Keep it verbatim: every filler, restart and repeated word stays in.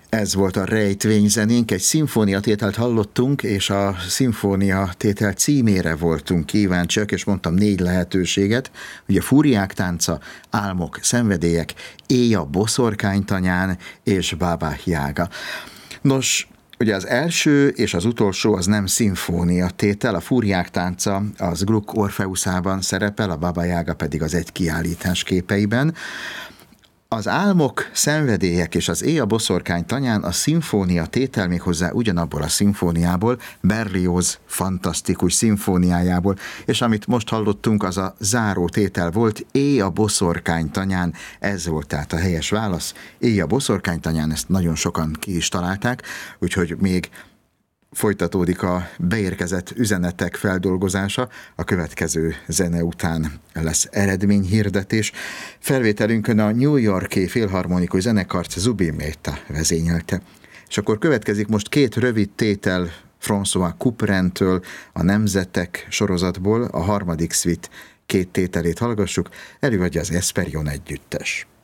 Ez volt a rejtvényzenénk, egy szimfóniatételt hallottunk, és a szimfóniatétel címére voltunk kíváncsiak, és mondtam négy lehetőséget, ugye Fúriák tánca, Álmok, szenvedélyek, Éj a boszorkánytanyán és Baba Yaga. Nos, ugye az első és az utolsó az nem szimfóniatétel, a Fúriák tánca az Gluck Orfeuszában szerepel, a Baba Yaga pedig az egy kiállítás képeiben. Az Álmok, szenvedélyek és az Éj a boszorkánytanyán a szimfónia tétel, méghozzá ugyanabból a szimfóniából, Berlioz fantasztikus szimfóniájából, és amit most hallottunk, az a záró tétel volt, Éj a boszorkánytanyán, ez volt tehát a helyes válasz, Éj a boszorkánytanyán, ezt nagyon sokan ki is találták, úgyhogy még folytatódik a beérkezett üzenetek feldolgozása, a következő zene után lesz eredményhirdetés. Felvételünkön a New York-i Filharmonikus Zenekart Zubin Mehta vezényelte. És akkor következik most két rövid tétel François Couperintől, a Nemzetek sorozatból, a harmadik szvit két tételét hallgassuk, előadja az Esperion együttes.